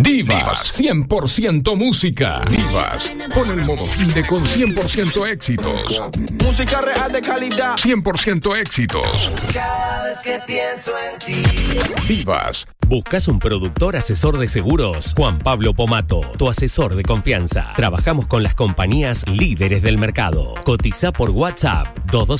Divas, 100% música. Divas, pon el modo finde con 100% éxitos. Música real de calidad. 100% éxitos. Cada vez que pienso en ti. Divas. ¿Buscas un productor asesor de seguros? Juan Pablo Pomato, tu asesor de confianza. Trabajamos con las compañías líderes del mercado. Cotiza por WhatsApp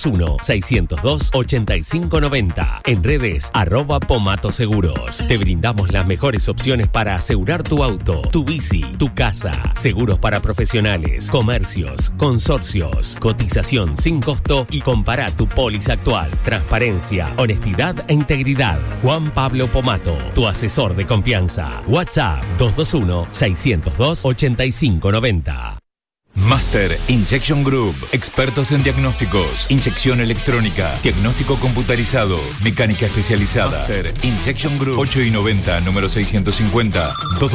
221-602-8590. En redes @Pomato Seguros. Te brindamos las mejores opciones para asegurar tu auto, tu bici, tu casa. Seguros para profesionales, comercios, consorcios. Cotización sin costo y compara tu póliza actual. Transparencia, honestidad e integridad. Juan Pablo Pomato, tu asesor de confianza. WhatsApp 221-602-8590. Master Injection Group, expertos en diagnósticos, inyección electrónica, diagnóstico computarizado, mecánica especializada. Master Injection Group, 8 y 90, número 650,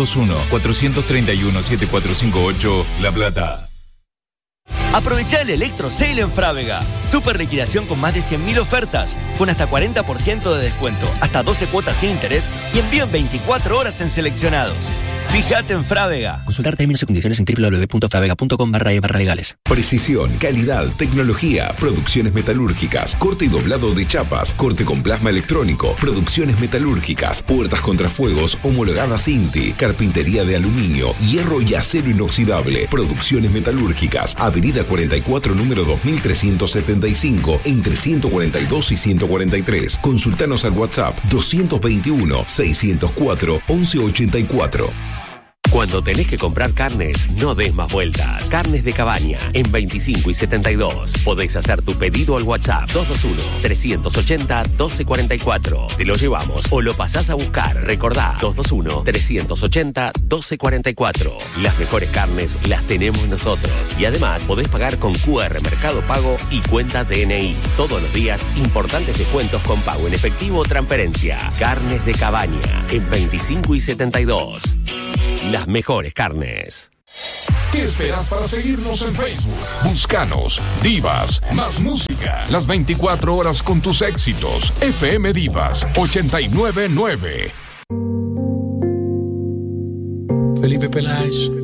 221-431-7458, La Plata. Aprovecha el Electro Sale en Frávega. Super liquidación con más de 100.000 ofertas, con hasta 40% de descuento, hasta 12 cuotas sin interés y envío en 24 horas en seleccionados. Fíjate en Frávega. Consultar términos y condiciones en www.fravega.com/legales. Precisión, calidad, tecnología, producciones metalúrgicas, corte y doblado de chapas, corte con plasma electrónico, producciones metalúrgicas, puertas contrafuegos homologadas INTI, carpintería de aluminio, hierro y acero inoxidable, producciones metalúrgicas, Avenida 44, número 2375, entre 142 y 143. Consultanos al WhatsApp 221-604-1184. Cuando tenés que comprar carnes, no des más vueltas. Carnes de Cabaña, en 25 y 72. Podés hacer tu pedido al WhatsApp 221-380-1244. Te lo llevamos o lo pasás a buscar. Recordá, 221-380-1244. Las mejores carnes las tenemos nosotros. Y además, podés pagar con QR Mercado Pago y cuenta DNI. Todos los días, importantes descuentos con pago en efectivo o transferencia. Carnes de Cabaña, en 25 y 72. Las mejores carnes. ¿Qué esperas para seguirnos en Facebook? Búscanos, Divas, más música, las 24 horas con tus éxitos. FM Divas 899. Felipe Peláez.